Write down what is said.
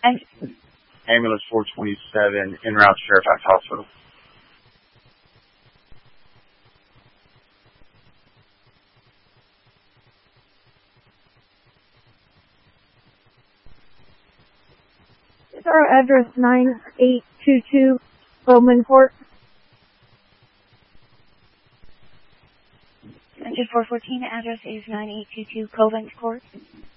Ambulance 427, en route to Fairfax Hospital. Is our address 9822 Bowman Court? Engine 414, address is 9822 Covent Court.